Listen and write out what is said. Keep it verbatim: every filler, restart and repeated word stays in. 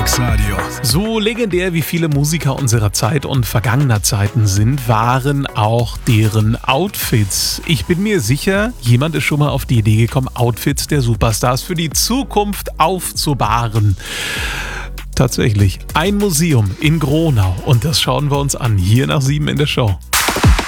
Deluxe-Radio. So legendär wie viele Musiker unserer Zeit und vergangener Zeiten sind, waren auch deren Outfits. Ich bin mir sicher, jemand ist schon mal auf die Idee gekommen, Outfits der Superstars für die Zukunft aufzubewahren. Tatsächlich, ein Museum in Gronau und das schauen wir uns an, hier nach sieben in der Show.